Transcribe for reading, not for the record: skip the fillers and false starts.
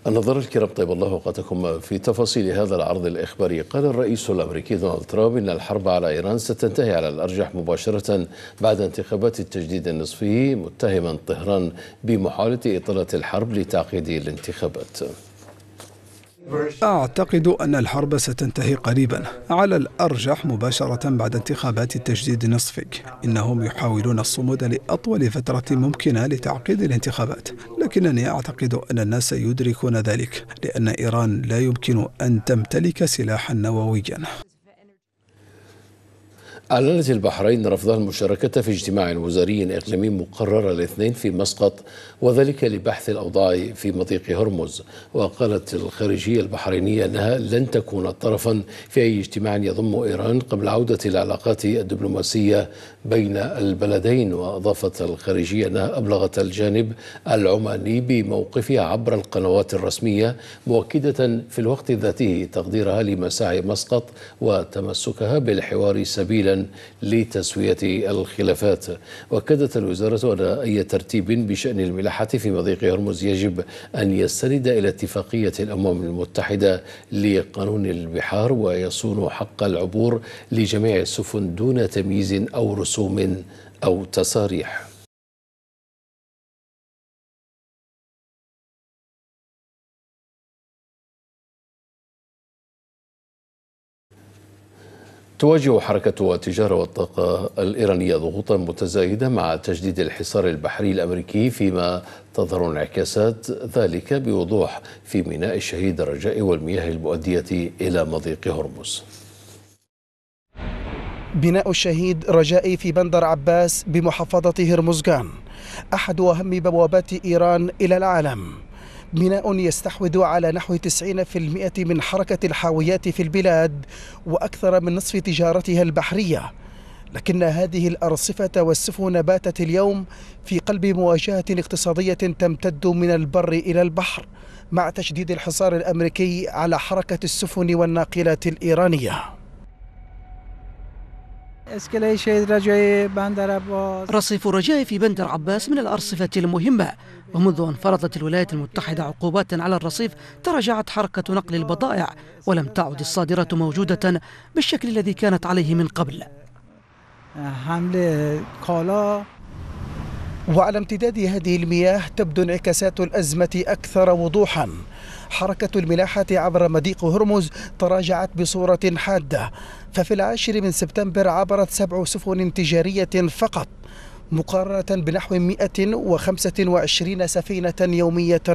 النظر الكرام، طيب الله أوقاتكم. في تفاصيل هذا العرض الإخباري، قال الرئيس الأمريكي دونالد ترامب إن الحرب على إيران ستنتهي على الأرجح مباشرة بعد انتخابات التجديد النصفي، متهما طهران بمحاولة إطالة الحرب لتعقيد الانتخابات. أعتقد أن الحرب ستنتهي قريبا على الأرجح مباشرة بعد انتخابات التجديد النصفي. إنهم يحاولون الصمود لأطول فترة ممكنة لتعقيد الانتخابات، لكنني أعتقد أن الناس يدركون ذلك، لأن إيران لا يمكن أن تمتلك سلاحا نوويا. أعلنت البحرين رفضها المشاركة في اجتماع وزاري إقليمي مقرر الاثنين في مسقط، وذلك لبحث الأوضاع في مضيق هرمز. وقالت الخارجية البحرينية أنها لن تكون طرفا في أي اجتماع يضم إيران قبل عودة العلاقات الدبلوماسية بين البلدين. وأضافت الخارجية أنها أبلغت الجانب العماني بموقفها عبر القنوات الرسمية، مؤكدة في الوقت ذاته تقديرها لمساعي مسقط وتمسكها بالحوار سبيلا لتسوية الخلافات. وأكدت الوزارة أن أي ترتيب بشأن الملاحة في مضيق هرمز يجب أن يستند إلى اتفاقية الأمم المتحدة لقانون البحار، ويصون حق العبور لجميع السفن دون تمييز أو رسوم أو تصاريح. تواجه حركة التجارة والطاقة الإيرانية ضغوطا متزايدة مع تجديد الحصار البحري الأمريكي، فيما تظهر انعكاسات ذلك بوضوح في ميناء الشهيد الرجاء والمياه المؤدية إلى مضيق هرمز. بناء الشهيد رجائي في بندر عباس بمحافظة هرمزغان أحد أهم بوابات إيران إلى العالم. ميناء يستحوذ على نحو 90% من حركة الحاويات في البلاد وأكثر من نصف تجارتها البحرية، لكن هذه الأرصفة والسفن باتت اليوم في قلب مواجهة اقتصادية تمتد من البر إلى البحر، مع تشديد الحصار الأمريكي على حركة السفن والناقلات الإيرانية. رصيف رجاء في بندر عباس من الأرصفة المهمة، ومنذ أن فرضت الولايات المتحدة عقوبات على الرصيف تراجعت حركة نقل البضائع، ولم تعد الصادرة موجودة بالشكل الذي كانت عليه من قبل. وعلى امتداد هذه المياه تبدو انعكاسات الأزمة أكثر وضوحا. حركة الملاحة عبر مضيق هرمز تراجعت بصورة حادة، ففي 10 من سبتمبر عبرت 7 سفن تجارية فقط، مقارنة بنحو 125 سفينة يومية